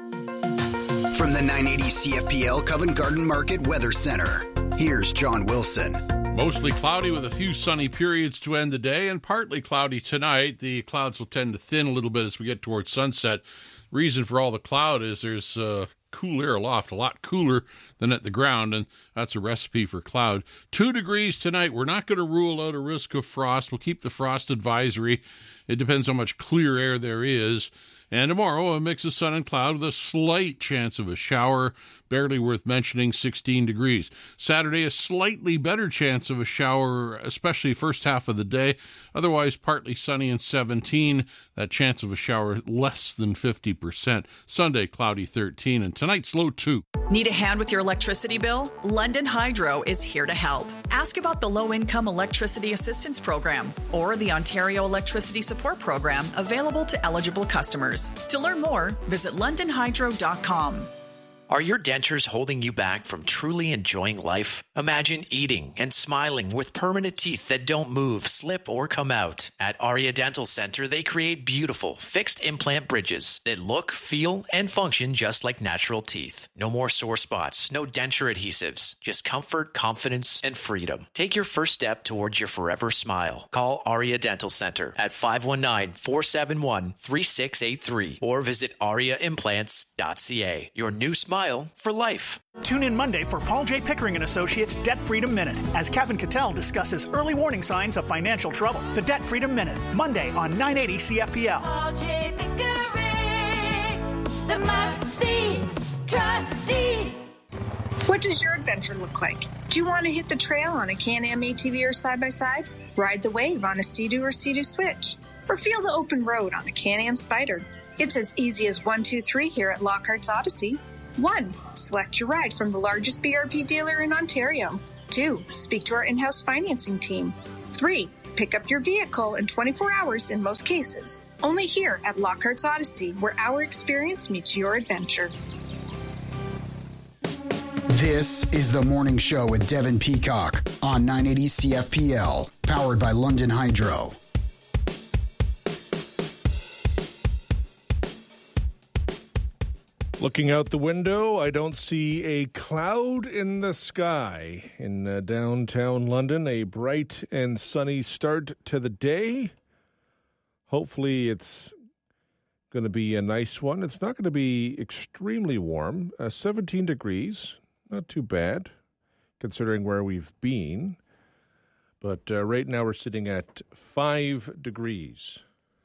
From the nine eighty C F P L Covent Garden Market Weather Center, here's John Wilson. Mostly cloudy with a few sunny periods to end the day, and partly cloudy tonight. The clouds will tend to thin a little bit as we get towards sunset. Reason for all the cloud is there's uh, cool air aloft, a lot cooler than at the ground, and that's a recipe for cloud. Two degrees tonight. We're not going to rule out a risk of frost. We'll keep the frost advisory. It depends how much clear air there is. And tomorrow, a mix of sun and cloud with a slight chance of a shower, barely worth mentioning, sixteen degrees. Saturday, a slightly better chance of a shower, especially first half of the day. Otherwise, partly sunny and seventeen. That chance of a shower less than fifty percent. Sunday, cloudy, thirteen. And tonight's low, two. Need a hand with your electricity bill? London Hydro is here to help. Ask about the Low-Income Electricity Assistance Program or the Ontario Electricity Support Program available to eligible customers. To learn more, visit london hydro dot com. Are your dentures holding you back from truly enjoying life? Imagine eating and smiling with permanent teeth that don't move, slip, or come out. At Aria Dental Center, they create beautiful, fixed implant bridges that look, feel, and function just like natural teeth. No more sore spots, no denture adhesives, just comfort, confidence, and freedom. Take your first step towards your forever smile. Call Aria Dental Center at five one nine, four seven one, three six eight three or visit aria implants dot c a. Your new smile for life. Tune in Monday for Paul J. Pickering and Associates Debt Freedom Minute as Kevin Cattell discusses early warning signs of financial trouble. The Debt Freedom Minute, Monday on nine eighty C F P L. Paul J. Pickering. the must-see Trusty. What does your adventure look like? Do you want to hit the trail on a Can-Am A T V or side-by-side? Ride the wave on a Sea-Doo or Sea-Doo Switch? Or feel the open road on a Can-Am Spyder? It's as easy as one, two, three here at Lockhart's Odyssey. One, select your ride from the largest B R P dealer in Ontario. Two, speak to our in-house financing team. Three, pick up your vehicle in twenty-four hours in most cases. Only here at Lockhart's Odyssey, where our experience meets your adventure. This is The Morning Show with Devin Peacock on nine eighty C F P L, powered by London Hydro. Looking out the window, I don't see a cloud in the sky. In uh, downtown London, a bright and sunny start to the day. Hopefully it's going to be a nice one. It's not going to be extremely warm. Uh, seventeen degrees, not too bad, considering where we've been. But uh, right now we're sitting at five degrees.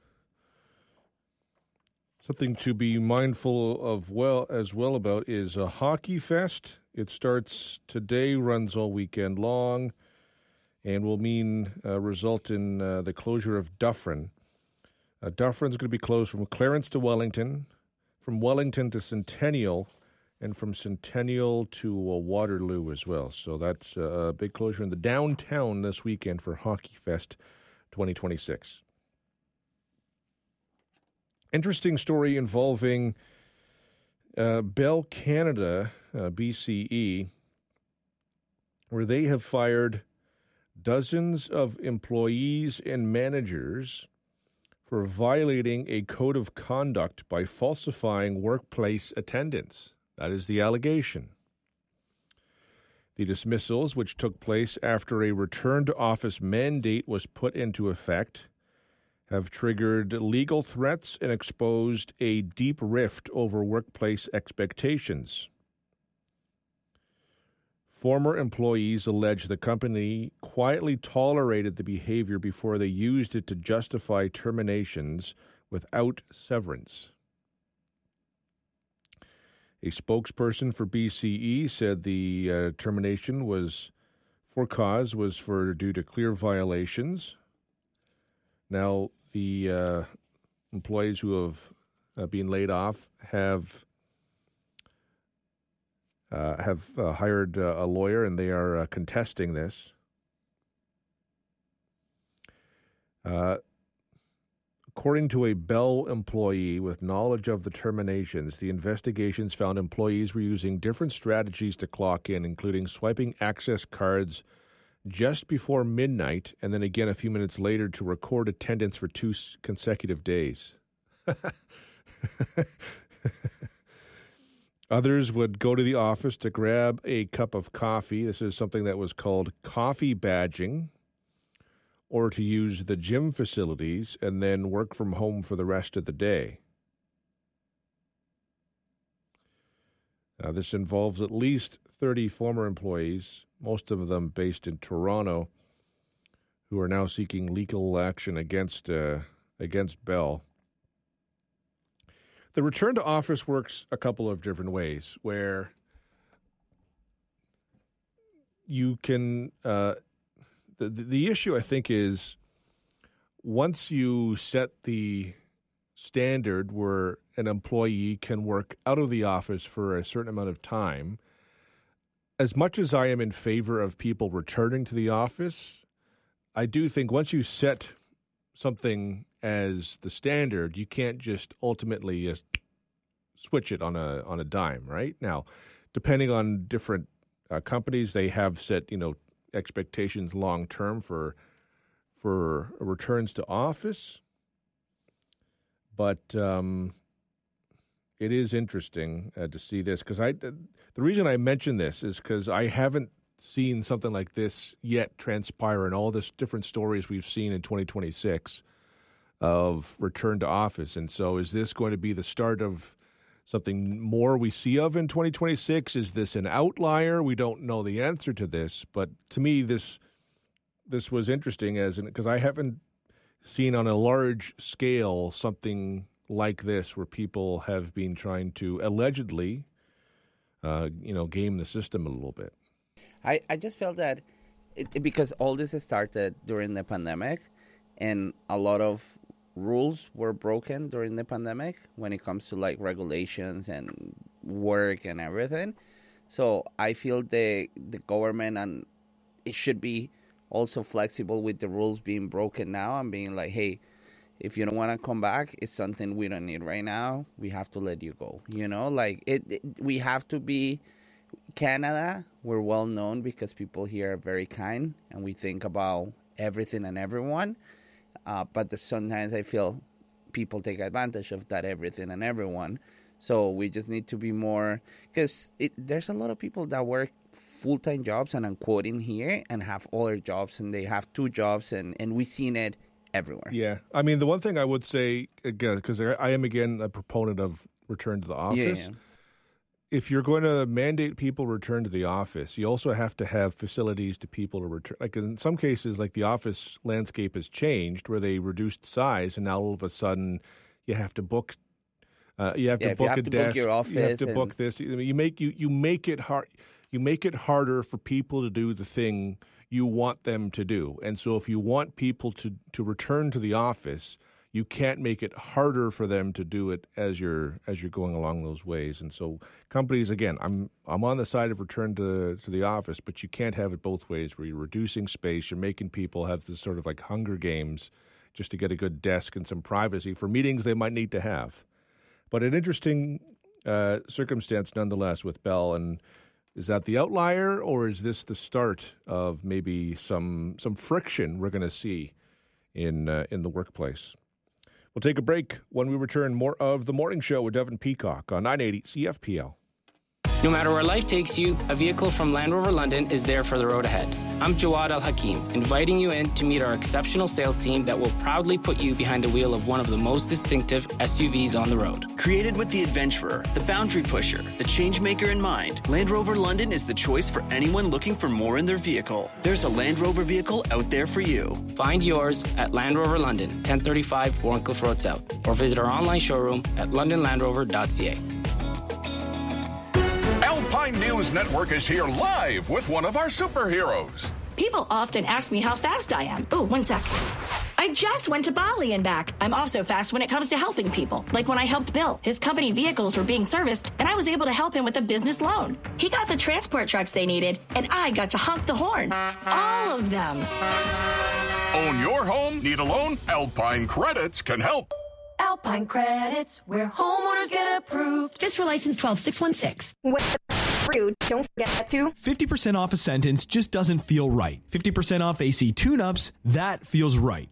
Something to be mindful of well as well about is a Hockey Fest. It starts today, runs all weekend long, and will mean uh, result in uh, the closure of Dufferin. Uh, Dufferin's going to be closed from Clarence to Wellington, from Wellington to Centennial, and from Centennial to uh, Waterloo as well. So that's a big closure in the downtown this weekend for Hockey Fest twenty twenty-six. Interesting story involving uh, Bell Canada, uh, B C E, where they have fired dozens of employees and managers for violating a code of conduct by falsifying workplace attendance. That is the allegation. The dismissals, which took place after a return-to-office mandate was put into effect, have triggered legal threats and exposed a deep rift over workplace expectations. Former employees allege the company quietly tolerated the behavior before they used it to justify terminations without severance. A spokesperson for B C E said the uh, termination was for cause was for due to clear violations. Now, the uh, employees who have uh, been laid off have uh, have uh, hired uh, a lawyer, and they are uh, contesting this. Uh, according to a Bell employee with knowledge of the terminations, the investigations found employees were using different strategies to clock in, including swiping access cards just before midnight, and then again a few minutes later to record attendance for two consecutive days. Others would go to the office to grab a cup of coffee. This is something that was called coffee badging, or to use the gym facilities and then work from home for the rest of the day. Now, this involves at least thirty former employees, most of them based in Toronto, who are now seeking legal action against uh, against Bell. The return to office works a couple of different ways, where you can. Uh, the the issue, I think, is once you set the standard where an employee can work out of the office for a certain amount of time. As much as I am in favor of people returning to the office, I do think once you set something as the standard, you can't just ultimately uh, switch it on a on a dime, right? Now, depending on different uh, companies, they have set, you know, expectations long term for for returns to office. But um, it is interesting uh, to see this, because I the reason I mention this is because I haven't seen something like this yet transpire in all the different stories we've seen in twenty twenty-six of return to office. And so is this going to be the start of something more we see of in twenty twenty-six? Is this an outlier? We don't know the answer to this, but to me this this was interesting as because I haven't seen on a large scale something like this where people have been trying to allegedly, uh, you know, game the system a little bit? I, I just felt that it, because all this started during the pandemic, and a lot of rules were broken during the pandemic when it comes to like regulations and work and everything. So I feel the the government, and it should be also flexible with the rules being broken now and being like, hey, if you don't want to come back, it's something we don't need right now. We have to let you go. You know, like it, it we have to be Canada. We're well known because people here are very kind and we think about everything and everyone. Uh, but the, sometimes I feel people take advantage of that everything and everyone. So we just need to be more, because there's a lot of people that work full-time jobs, and I'm quoting here, and have other jobs, and they have two jobs, and, and we've seen it everywhere. Yeah. I mean, the one thing I would say, again, because I am, again, a proponent of return to the office. Yeah, yeah. If you're going to mandate people return to the office, you also have to have facilities to people to return. Like in some cases, like the office landscape has changed where they reduced size, and now all of a sudden you have to book. Uh, you have yeah, to book you have a to desk. Book your office you have to and... book this. You make you you make it hard. You make it harder for people to do the thing you want them to do. And so, if you want people to to return to the office, you can't make it harder for them to do it as you're as you're going along those ways. And so companies, again, I'm I'm on the side of return to to the office, but you can't have it both ways where you're reducing space, you're making people have this sort of like Hunger Games just to get a good desk and some privacy for meetings they might need to have. But an interesting uh, circumstance nonetheless with Bell. And is that the outlier, or is this the start of maybe some some friction we're going to see in uh, in the workplace? We'll take a break. When we return, more of The Morning Show with Devin Peacock on nine eighty C F P L. No matter where life takes you, a vehicle from Land Rover London is there for the road ahead. I'm Jawad Al-Hakim, inviting you in to meet our exceptional sales team that will proudly put you behind the wheel of one of the most distinctive S U Vs on the road. Created with the adventurer, the boundary pusher, the change maker in mind, Land Rover London is the choice for anyone looking for more in their vehicle. There's a Land Rover vehicle out there for you. Find yours at Land Rover London, ten thirty-five Warncliffe Road South, or visit our online showroom at london land rover dot c a. Alpine News Network is here live with one of our superheroes. People often ask me how fast I am. Oh, one sec. I just went to Bali and back. I'm also fast when it comes to helping people. Like when I helped Bill. His company vehicles were being serviced, and I was able to help him with a business loan. He got the transport trucks they needed, and I got to honk the horn. All of them. Own your home? Need a loan? Alpine Credits can help. Alpine Credits, where homeowners get approved. Just for license twelve six one six. Don't forget to. fifty percent off a sentence just doesn't feel right. fifty percent off A C tune-ups, that feels right.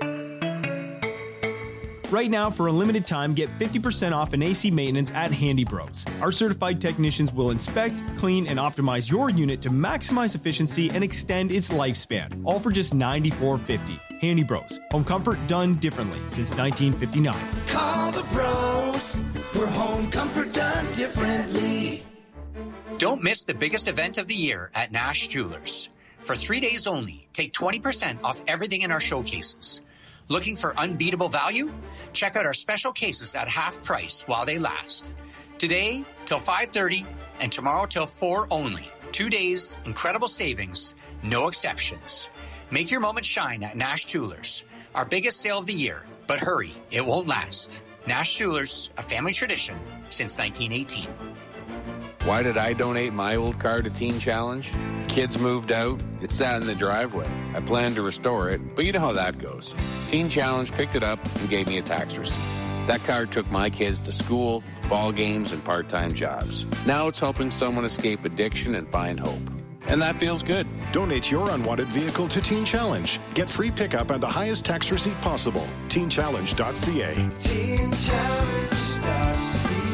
Right now, for a limited time, get fifty percent off an A C maintenance at Handy Bros. Our certified technicians will inspect, clean, and optimize your unit to maximize efficiency and extend its lifespan, all for just ninety-four fifty. Handy Bros. Home comfort done differently since nineteen fifty-nine. Call the pros for home comfort done differently. Don't miss the biggest event of the year at Nash Jewelers. For three days only, take twenty percent off everything in our showcases. Looking for unbeatable value? Check out our special cases at half price while they last. Today till five thirty and tomorrow till four only. Two days, incredible savings, no exceptions. Make your moment shine at Nash Jewelers. Our biggest sale of the year, but hurry, it won't last. Nash Jewelers, a family tradition since nineteen eighteen. Why did I donate my old car to Teen Challenge? The kids moved out. It sat in the driveway. I planned to restore it, but you know how that goes. Teen Challenge picked it up and gave me a tax receipt. That car took my kids to school, ball games, and part-time jobs. Now it's helping someone escape addiction and find hope. And that feels good. Donate your unwanted vehicle to Teen Challenge. Get free pickup and the highest tax receipt possible. teen challenge dot c a. teen challenge dot c a.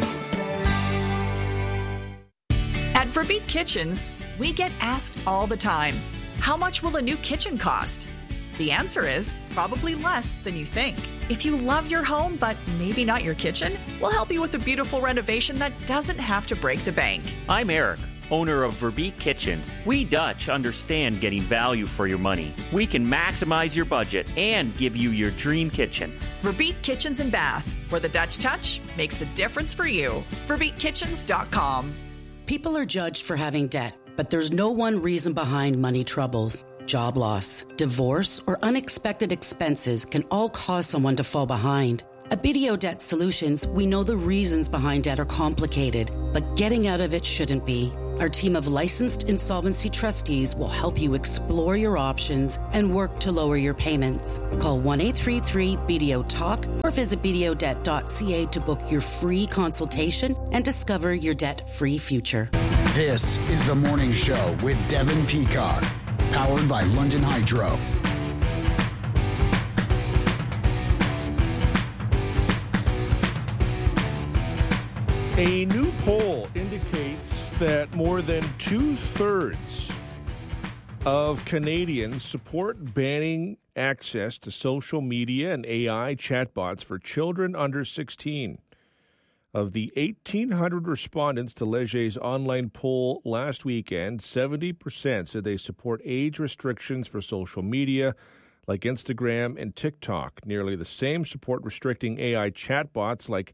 At Verbeek Kitchens, we get asked all the time, how much will a new kitchen cost? The answer is probably less than you think. If you love your home, but maybe not your kitchen, we'll help you with a beautiful renovation that doesn't have to break the bank. I'm Eric, owner of Verbeek Kitchens. We Dutch understand getting value for your money. We can maximize your budget and give you your dream kitchen. Verbeek Kitchens and Bath. where the Dutch touch makes the difference for you. verbeek kitchens dot com. People are judged for having debt, but there's no one reason behind money troubles. Job loss, divorce, or unexpected expenses can all cause someone to fall behind. At B D O Debt Solutions, we know the reasons behind debt are complicated, but getting out of it shouldn't be. Our team of licensed insolvency trustees will help you explore your options and work to lower your payments. Call one eight three three B D O talk or visit b d o debt dot c a to book your free consultation and discover your debt-free future. This is The Morning Show with Devin Peacock, powered by London Hydro. A new poll indicates that more than two-thirds of Canadians support banning access to social media and A I chatbots for children under sixteen. Of the eighteen hundred respondents to Leger's online poll last weekend, seventy percent said they support age restrictions for social media like Instagram and TikTok. Nearly the same support restricting A I chatbots like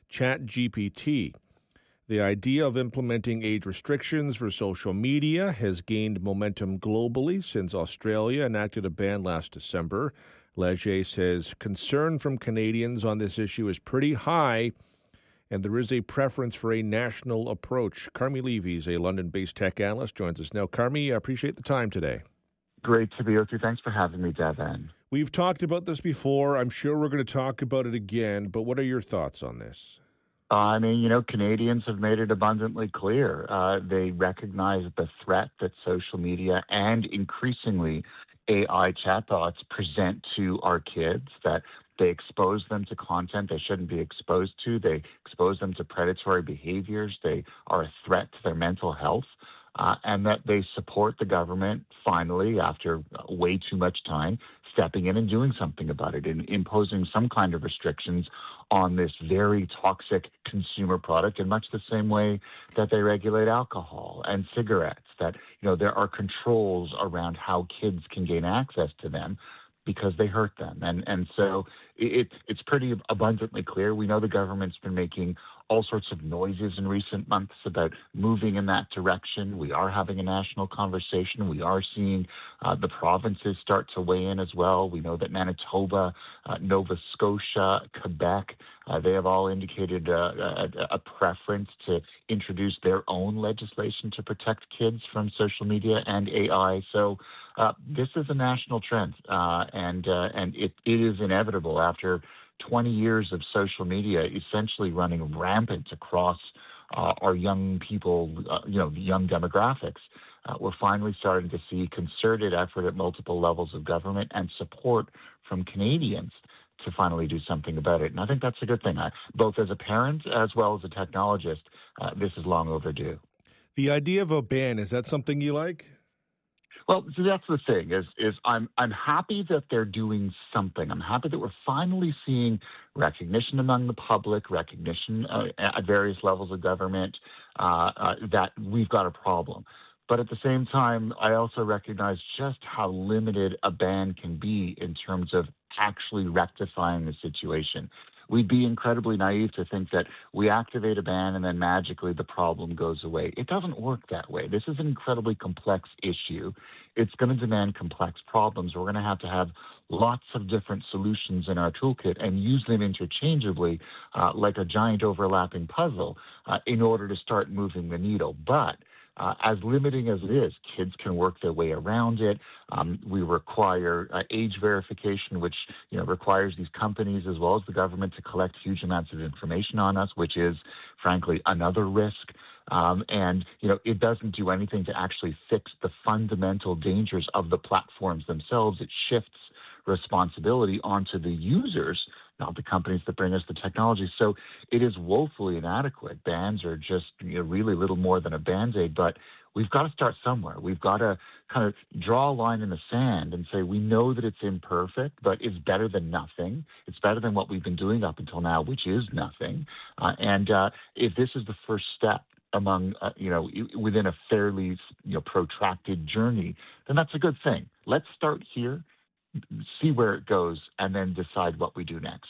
ChatGPT. The idea of implementing age restrictions for social media has gained momentum globally since Australia enacted a ban last December. Leger says concern from Canadians on this issue is pretty high, and there is a preference for a national approach. Carmi Levy is a London-based tech analyst, joins us now. Carmi, I appreciate the time today. Great to be with you. Thanks for having me, Devin. We've talked about this before. I'm sure we're going to talk about it again, but what are your thoughts on this? Uh, I mean, you know, Canadians have made it abundantly clear. Uh, they recognize the threat that social media and increasingly A I chatbots present to our kids, that they expose them to content they shouldn't be exposed to. They expose them to predatory behaviors. They are a threat to their mental health. Uh, and that they support the government, finally, after way too much time, stepping in and doing something about it and imposing some kind of restrictions on this very toxic consumer product in much the same way that they regulate alcohol and cigarettes, that, you know, there are controls around how kids can gain access to them because they hurt them. And and so it, it's pretty abundantly clear. We know the government's been making all sorts of noises in recent months about moving in that direction. We are having a national conversation. We are seeing uh, the provinces start to weigh in as well. We know that Manitoba, uh, Nova Scotia, Quebec, uh, they have all indicated uh, a, a preference to introduce their own legislation to protect kids from social media and A I. So uh, this is a national trend, uh, and uh, and it, it is inevitable after twenty years of social media essentially running rampant across uh, our young people, uh, you know, young demographics. Uh, we're finally starting to see concerted effort at multiple levels of government and support from Canadians to finally do something about it. And I think that's a good thing. I, both as a parent as well as a technologist, uh, this is long overdue. The idea of a ban, is that something you like? Well, so that's the thing, is is I'm I'm happy that they're doing something. I'm happy that we're finally seeing recognition among the public, recognition uh, at various levels of government uh, uh, that we've got a problem. But at the same time, I also recognize just how limited a ban can be in terms of actually rectifying the situation. We'd be incredibly naive to think that we activate a ban and then magically the problem goes away. It doesn't work that way. This is an incredibly complex issue. It's going to demand complex problems. We're going to have to have lots of different solutions in our toolkit and use them interchangeably uh, like a giant overlapping puzzle uh, in order to start moving the needle. But Uh, as limiting as it is, kids can work their way around it. Um, we require uh, age verification, which you know requires these companies as well as the government to collect huge amounts of information on us, which is, frankly, another risk. Um, and you know it doesn't do anything to actually fix the fundamental dangers of the platforms themselves. It shifts responsibility onto the users, not the companies that bring us the technology. So it is woefully inadequate. Bans are just you know, really little more than a Band-Aid, but we've got to start somewhere. We've got to kind of draw a line in the sand and say we know that it's imperfect, but it's better than nothing. It's better than what we've been doing up until now, which is nothing. Uh, and uh, if this is the first step among, uh, you know, within a fairly you know, protracted journey, then that's a good thing. Let's start here, see where it goes, and then decide what we do next.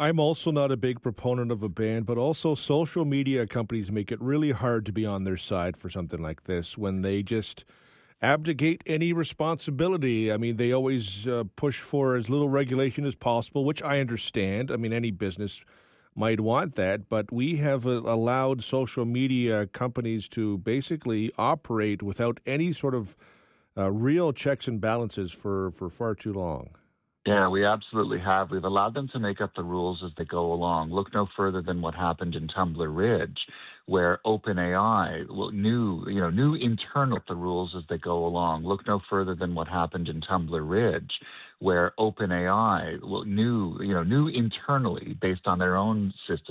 I'm also not a big proponent of a ban, but also social media companies make it really hard to be on their side for something like this when they just abdicate any responsibility. I mean, they always uh, push for as little regulation as possible, which I understand. I mean, any business might want that, but we have uh, allowed social media companies to basically operate without any sort of uh, real checks and balances for, for far too long. Yeah, we absolutely have. We've allowed them to make up the rules as they go along. Look no further than what happened in Tumbler Ridge, where OpenAI knew, you know, knew internal the rules as they go along. Look no further than what happened in Tumbler Ridge, where OpenAI knew, you know, knew internally based on their own system